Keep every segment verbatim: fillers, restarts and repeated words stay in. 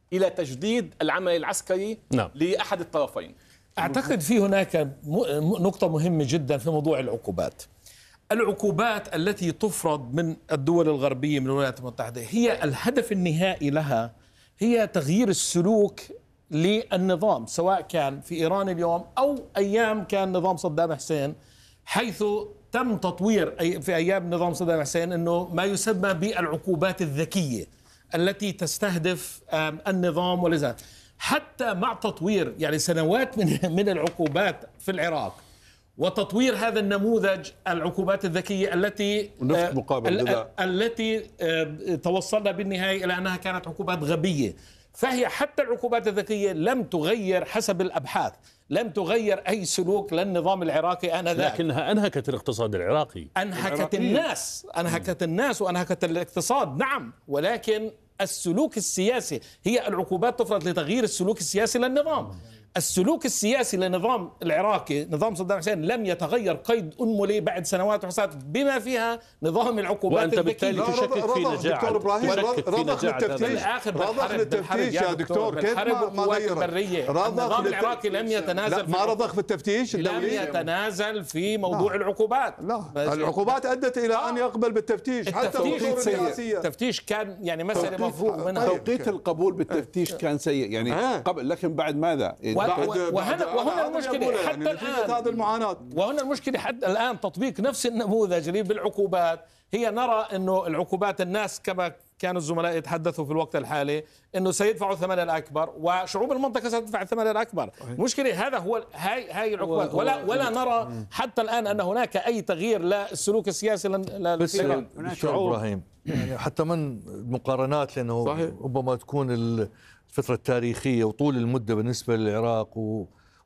إلى تجديد العمل العسكري نعم. لأحد الطرفين. أعتقد في هناك نقطة مهمة جدا في موضوع العقوبات. العقوبات التي تفرض من الدول الغربية من الولايات المتحدة هي الهدف النهائي لها هي تغيير السلوك للنظام، سواء كان في إيران اليوم أو أيام كان نظام صدام حسين، حيث تم تطوير في أيام نظام صدام حسين أنه ما يسمى بالعقوبات الذكية التي تستهدف النظام. ولذا حتى مع تطوير يعني سنوات من من العقوبات في العراق وتطوير هذا النموذج العقوبات الذكية التي مقابل التي توصلنا بالنهاية إلى أنها كانت عقوبات غبية. فهي حتى العقوبات الذكية لم تغير حسب الأبحاث لم تغير أي سلوك للنظام العراقي آنذاك، لكنها أنهكت الاقتصاد العراقي، أنهكت الناس أنهكت الناس وأنهكت الاقتصاد. نعم، ولكن السلوك السياسي هي العقوبات تفرض لتغيير السلوك السياسي للنظام. السلوك السياسي للنظام العراقي نظام صدام حسين لم يتغير قيد أنملي بعد سنوات وحسنات بما فيها نظام العقوبات وأنت بالتالي تشكك في نجاح دكتور إبراهيم رضخ للتفتيش رضخ للتفتيش يا دكتور كيف ما غير النظام العراقي لم يتنازل ما رضخ في التفتيش لم يتنازل في موضوع العقوبات. لا العقوبات أدت إلى أن يقبل بالتفتيش حتى التفتيش كان يعني مسألة مفروغ منها. توقيت القبول بالتفتيش كان سيء يعني قبل، لكن بعد ماذا؟ وهنا وهنا المشكلة حتى الآن هذه المعاناة وهنا المشكلة حتى الآن تطبيق نفس النموذج بالعقوبات. هي نرى إنه العقوبات الناس كما كانوا الزملاء يتحدثوا في الوقت الحالي إنه سيدفعوا الثمن الأكبر وشعوب المنطقة ستدفع الثمن الأكبر. المشكلة هذا هو هاي هاي العقوبات ولا ولا نرى حتى الآن أن هناك أي تغيير للسلوك السياسي للشعوب. إبراهيم يعني حتى من مقارنات لأنه صحيح. ربما تكون الفترة التاريخية وطول المدة بالنسبة للعراق و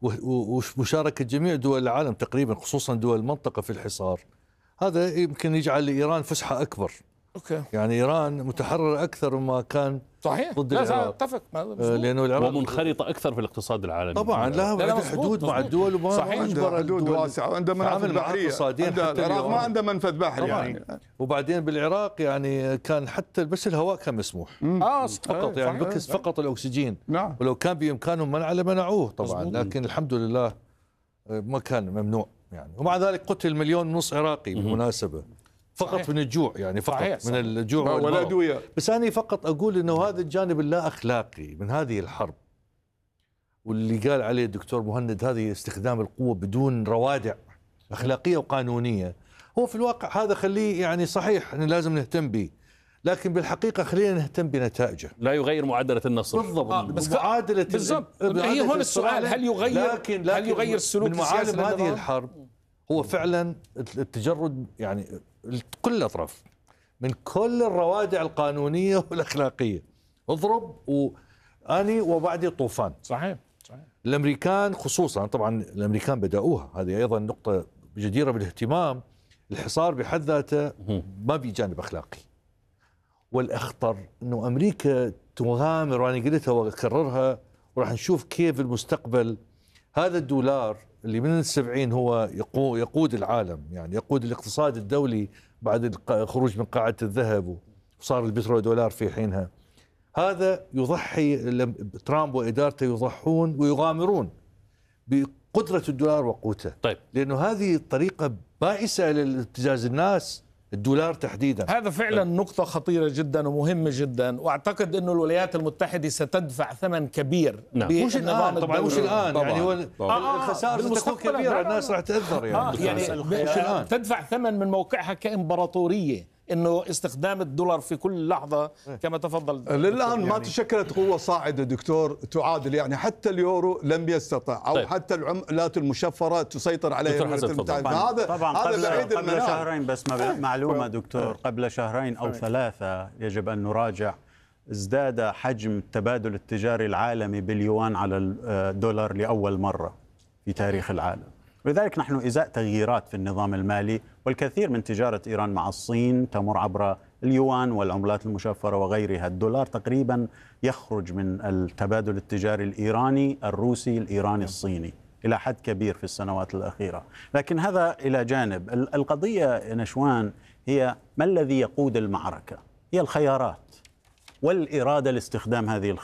ومشاركة جميع دول العالم تقريبا خصوصا دول المنطقة في الحصار، هذا يمكن يجعل لإيران فسحة أكبر. أوكي. يعني إيران متحررة أكثر مما كان صحيح ضد العراق. اتفق لأنه العراق ومنخرطة أكثر في الاقتصاد العالمي طبعا لها حدود مع الدول وما عندها حدود واسعة وعندها منافذ بحرية. العراق ما عنده منفذ بحري يعني. وبعدين بالعراق يعني كان حتى بس الهواء كان مسموح اه فقط يعني بكس فقط الأكسجين. نعم. ولو كان بإمكانهم منع لمنعوه طبعا مزبوط. لكن الحمد لله ما كان ممنوع يعني. ومع ذلك قتل مليون ونص عراقي بالمناسبة فقط صحيح. من الجوع يعني فقط صحيح. صحيح. من الجوع والأدوية. بس أنا فقط أقول إنه هذا الجانب اللا أخلاقي من هذه الحرب واللي قال عليه الدكتور مهند هذه استخدام القوة بدون روادع أخلاقية وقانونية، هو في الواقع هذا خليه يعني صحيح إن لازم نهتم به، لكن بالحقيقة خلينا نهتم بنتائجه. لا يغير معادلة النصر بالضبط. آه بس معادلة بالضبط. هي هون السؤال هل يغير لكن لكن هل يغير السلوك من معالم هذه الحرب هو فعلا التجرد يعني كل الأطراف من كل الروادع القانونية والأخلاقية. اضرب وأني وبعدي طوفان. صحيح صحيح. الأمريكان خصوصا طبعا الأمريكان بدأوها، هذه أيضا نقطة جديرة بالاهتمام. الحصار بحد ذاته ما بجانب أخلاقي، والأخطر أنه أمريكا تغامر، وأنا قلتها وأكررها وراح نشوف كيف المستقبل هذا الدولار اللي من السبعين هو يقود العالم يعني يقود الاقتصاد الدولي بعد الخروج من قاعدة الذهب وصار البترول دولار في حينها. هذا يضحي ترامب وإدارته يضحون ويغامرون بقدرة الدولار وقوته. طيب. لأنه هذه الطريقة بائسة لابتزاز الناس الدولار تحديدا. هذا فعلا نقطة خطيرة جدا ومهمة جدا، واعتقد انه الولايات المتحدة ستدفع ثمن كبير. نعم. مش الآن طبعا مش الآن يعني هو الخسارة ستكون كبيرة، الناس راح تأثر يعني. آه يعني مش الآن تدفع ثمن من موقعها كإمبراطورية انه استخدام الدولار في كل لحظة كما تفضل. للآن ما يعني تشكلت قوة صاعدة دكتور تعادل يعني حتى اليورو لم يستطع او طيب. حتى العملات المشفرة تسيطر عليها الولايات المتحدة. هذا طبعا هذا بعيد قبل المنال. شهرين بس معلومة دكتور، قبل شهرين أو ثلاثة يجب أن نراجع، ازداد حجم التبادل التجاري العالمي باليوان على الدولار لأول مرة في تاريخ العالم. ولذلك نحن إزاء تغييرات في النظام المالي، والكثير من تجارة إيران مع الصين تمر عبر اليوان والعملات المشفرة وغيرها. الدولار تقريبا يخرج من التبادل التجاري الإيراني الروسي الإيراني الصيني إلى حد كبير في السنوات الأخيرة. لكن هذا إلى جانب. القضية نشوان هي ما الذي يقود المعركة؟ هي الخيارات والإرادة لاستخدام هذه الخيارات.